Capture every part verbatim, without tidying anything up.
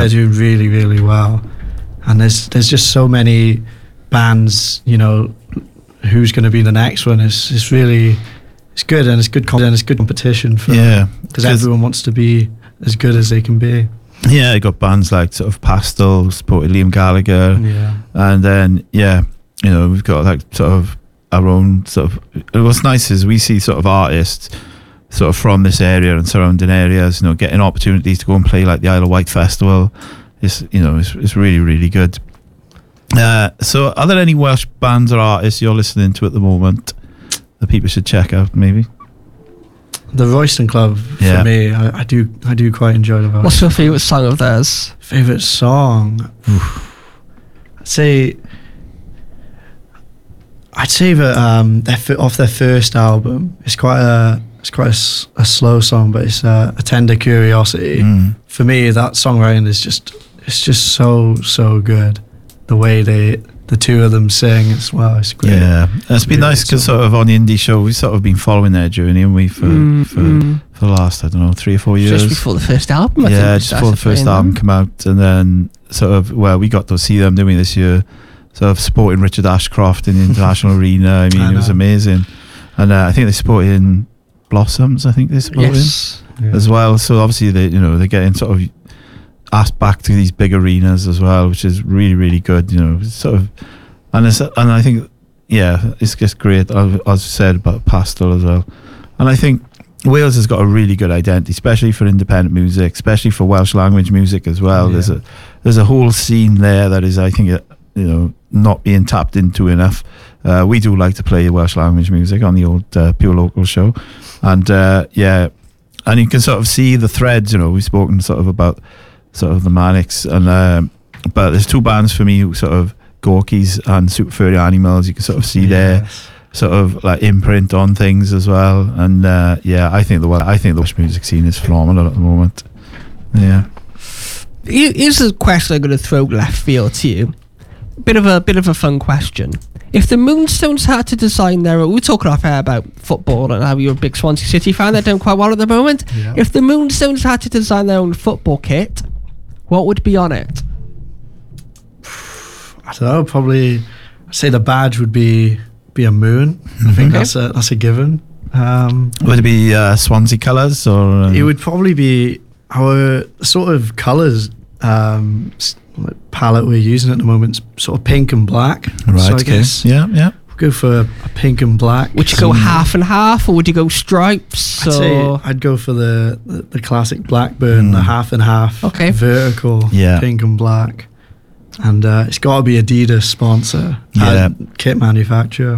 they're doing really, really well. And there's there's just so many bands, you know, who's going to be the next one. It's it's really it's good, and it's good com- and it's good competition for yeah, because everyone wants to be as good as they can be. Yeah, you got bands like sort of Pastel, supported Liam Gallagher, Yeah, and then yeah, you know, we've got like sort of our own sort of. What's nice is we see sort of artists sort of from this area and surrounding areas, you know, getting opportunities to go and play like the Isle of Wight Festival. It's, you know, it's, it's really, really good. Uh, so are there any Welsh bands or artists you're listening to at the moment that people should check out, maybe? the Royston Club for Yeah. me, I, I do I do quite enjoy the Royston. What's your favourite song of theirs? Favourite song? I'd say I'd say that um, their, f- off their first album, it's quite a it's quite a, s- a slow song, but it's uh, a tender curiosity. Mm. For me, that songwriting is just it's just so so good. The way they the two of them sing as well, it's great. Yeah, it's been Really nice good because song. sort of on the indie show we've sort of been following their journey, and we for Mm, for, mm. for the last I don't know three or four years. Just before the first album, I think. yeah, we just before the started first playing album them. come out, and then sort of well, we got to see them doing this year, sort of supporting Richard Ashcroft in the International Arena. I mean, I it was know. amazing, and uh, I think they supported in Blossoms. I think they supported Yes. Yeah. as well. So obviously they, you know, they're getting sort of asked back to these big arenas as well, which is really, really good. You know, it's sort of, and it's, and I think, yeah, it's just great. As I said about Pastel as well, and I think Wales has got a really good identity, especially for independent music, especially for Welsh language music as well. Yeah. There's a there's a whole scene there that is, I think, uh, you know, not being tapped into enough. Uh, we do like to play Welsh language music on the old uh, Pure Local show, and uh, yeah, and you can sort of see the threads. You know, we've spoken sort of about sort of the Manics, and um, but there's two bands for me who sort of Gorkies and Super Furry Animals. You can sort of see their Yes. sort of like imprint on things as well, and uh, yeah, I think the Wel- I think the Welsh music scene is phenomenal at the moment. Yeah. Here- Here's a question I'm going to throw left field to you. Bit of a bit of a fun question. If the Moonstones had to design their own, we were talking off air about football and how you're a big Swansea City fan. They're doing quite well at the moment. Yeah. If the Moonstones had to design their own football kit, what would be on it? I don't know. Probably, I'd say the badge would be be a moon. I think Okay. that's a that's a given. Um, Would it be uh, Swansea colours or? Uh, it would probably be our sort of colours um, s- like palette we're using at the moment. Is sort of pink and black. right. So I okay. guess Yeah. Yeah. we'll go for a pink and black. Would you go Mm. half and half, or would you go stripes? I'd say Or I'd go for the the, the classic Blackburn, Mm. the half and half, Okay. vertical, Yeah. pink and black, and uh, it's got to be Adidas sponsor, Yeah. uh, kit manufacturer.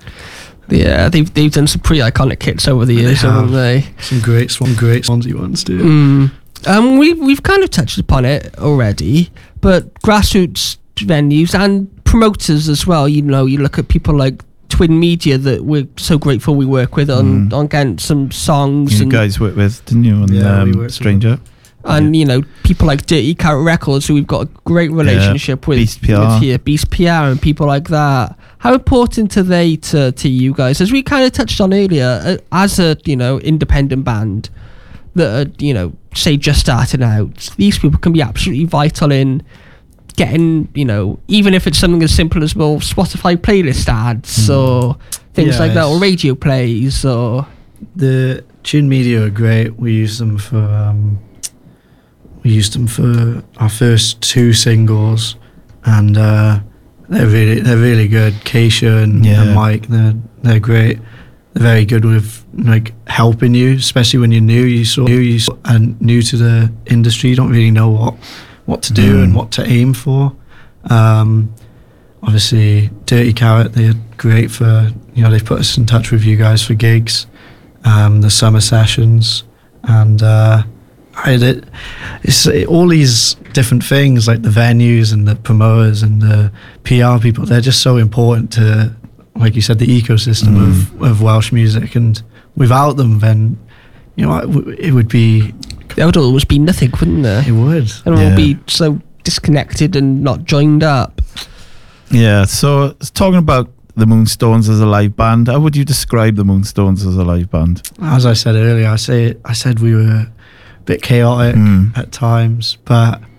yeah, they've they've done some pretty iconic kits over the They years, haven't have. they? Some great, some great Swansea ones too. Mm. Um, we we've kind of touched upon it already, but grassroots venues and promoters as well. You know, you look at people like Twin Media that we're so grateful we work with on Mm. on getting some songs You and guys worked with, didn't you? On Yeah, we um, worked with Stranger. and you know people like Dirty Carrot Records who we've got a great relationship with, Beast P R. with here, Beast P R and people like that. How important are they to to you guys? As we kind of touched on earlier, uh, as a you know independent band that are you know say just starting out, these people can be absolutely vital in getting you know even if it's something as simple as well Spotify playlist ads Mm. or things Yeah, like that, or it's- radio plays or. The Tune Media are great. We use them for um, we used them for our first two singles, and uh, they're really they're really good. Keisha and, Yeah. and Mike, they're they're great. They're very good with like helping you, especially when you're new. You sort new you sort, and new to the industry. You don't really know what what to do Mm. and what to aim for. Um, obviously, Dirty Carrot, they're great for you know they've put us in touch with you guys for gigs. Um, the summer sessions, and uh, I, it, it's it, all these different things like the venues and the promoters and the P R people. They're just so important to, like you said, the ecosystem Mm. of, of Welsh music. And without them, then you know it, w- it would be There would always be nothing, wouldn't there? it would. And Yeah. we'll be so disconnected and not joined up. Yeah. So talking about the Moonstones as a live band, how would you describe the Moonstones as a live band? As I said earlier, I say I said we were a bit chaotic Mm. at times, but